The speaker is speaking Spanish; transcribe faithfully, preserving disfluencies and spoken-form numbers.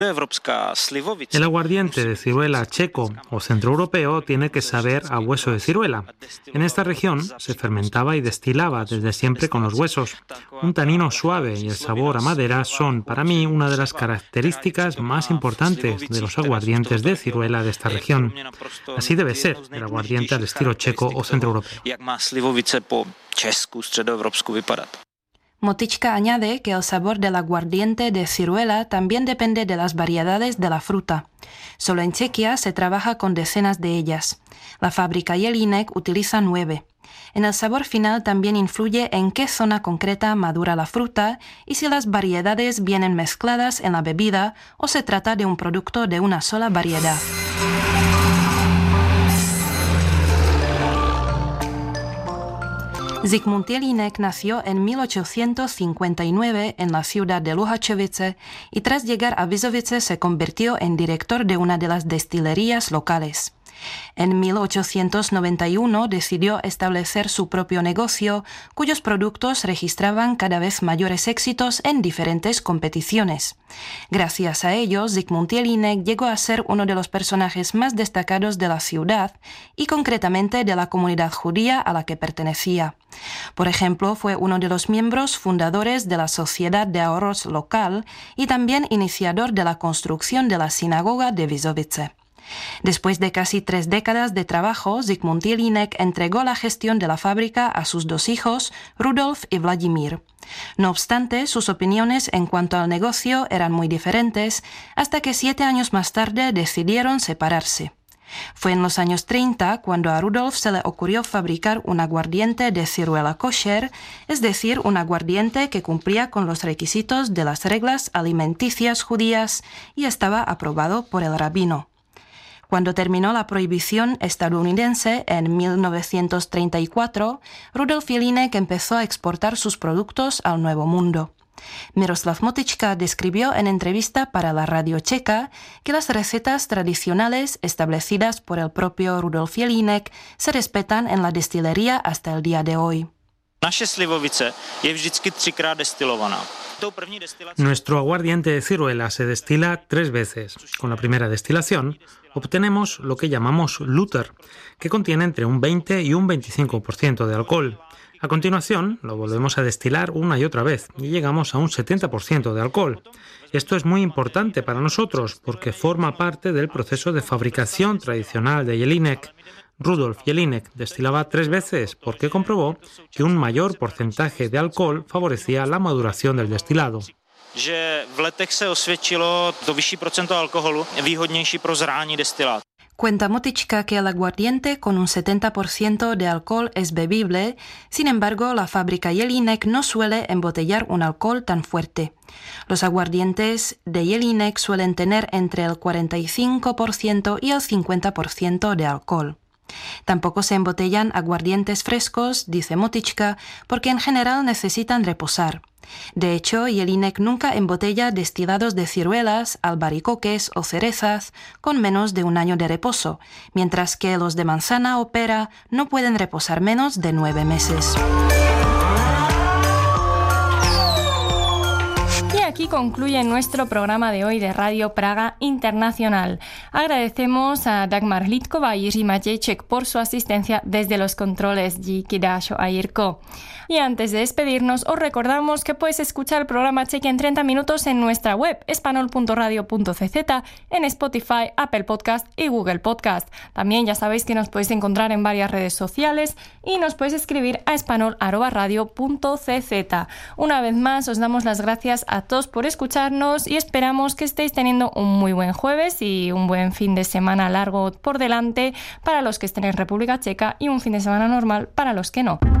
El aguardiente de ciruela checo o centroeuropeo tiene que saber a hueso de ciruela. En esta región se fermentaba y destilaba desde siempre con los huesos. Un tanino suave y el sabor a madera son, para mí, una de las características más importantes de los aguardientes de ciruela de esta región. Así debe ser el aguardiente al estilo checo o centroeuropeo. Motička añade que el sabor del aguardiente de ciruela también depende de las variedades de la fruta. Solo en Chequia se trabaja con decenas de ellas. La fábrica Jelinek utiliza nueve. En el sabor final también influye en qué zona concreta madura la fruta y si las variedades vienen mezcladas en la bebida o se trata de un producto de una sola variedad. Zikmund Jelinek nació en mil ochocientos cincuenta y nueve en la ciudad de Luhačovice y tras llegar a Vizovice se convirtió en director de una de las destilerías locales. En mil ochocientos noventa y uno decidió establecer su propio negocio, cuyos productos registraban cada vez mayores éxitos en diferentes competiciones. Gracias a ellos, Zikmund Jelinek llegó a ser uno de los personajes más destacados de la ciudad y concretamente de la comunidad judía a la que pertenecía. Por ejemplo, fue uno de los miembros fundadores de la Sociedad de Ahorros local y también iniciador de la construcción de la sinagoga de Vizovice. Después de casi tres décadas de trabajo, Zikmund Jelinek entregó la gestión de la fábrica a sus dos hijos, Rudolf y Vladimir. No obstante, sus opiniones en cuanto al negocio eran muy diferentes, hasta que siete años más tarde decidieron separarse. Fue en los años treinta cuando a Rudolf se le ocurrió fabricar un aguardiente de ciruela kosher, es decir, un aguardiente que cumplía con los requisitos de las reglas alimenticias judías y estaba aprobado por el rabino. Cuando terminó la prohibición estadounidense en mil novecientos treinta y cuatro, Rudolf Jelinek empezó a exportar sus productos al Nuevo Mundo. Miroslav Motička describió en entrevista para la radio checa que las recetas tradicionales establecidas por el propio Rudolf Jelinek se respetan en la destilería hasta el día de hoy. Nuestro aguardiente de ciruela se destila tres veces. Con la primera destilación obtenemos lo que llamamos lúter, que contiene entre un veinte y un veinticinco por ciento de alcohol. A continuación, lo volvemos a destilar una y otra vez y llegamos a un setenta por ciento de alcohol. Esto es muy importante para nosotros porque forma parte del proceso de fabricación tradicional de Jelinek. Rudolf Jelinek destilaba tres veces porque comprobó que un mayor porcentaje de alcohol favorecía la maduración del destilado. Cuenta Motička que el aguardiente con un setenta por ciento de alcohol es bebible, sin embargo la fábrica Jelinek no suele embotellar un alcohol tan fuerte. Los aguardientes de Jelinek suelen tener entre el cuarenta y cinco por ciento y el cincuenta por ciento de alcohol. Tampoco se embotellan aguardientes frescos, dice Motička, porque en general necesitan reposar. De hecho, Jelinek nunca embotella destilados de ciruelas, albaricoques o cerezas con menos de un año de reposo, mientras que los de manzana o pera no pueden reposar menos de nueve meses. Aquí concluye nuestro programa de hoy de Radio Praga Internacional. Agradecemos a Dagmar Hlídková y Jiří Matějček por su asistencia desde los controles. Díky Dášo a Jirko. Y antes de despedirnos, os recordamos que puedes escuchar el programa Chequia en treinta minutos en nuestra web espanol punto radio punto c z, en Spotify, Apple Podcast y Google Podcast. También ya sabéis que nos podéis encontrar en varias redes sociales y nos podéis escribir a espanol arroba radio punto c z. Una vez más, os damos las gracias a todos por escucharnos y esperamos que estéis teniendo un muy buen jueves y un buen fin de semana largo por delante para los que estén en República Checa y un fin de semana normal para los que no.